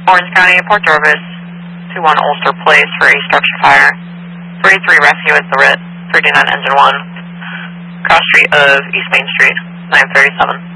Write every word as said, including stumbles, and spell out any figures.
Orange County, Port Jervis, two one Ulster Place for a structure fire. three three Rescue at the R I T, thirty-nine Engine one. Cross street of East Main Street, nine thirty-seven.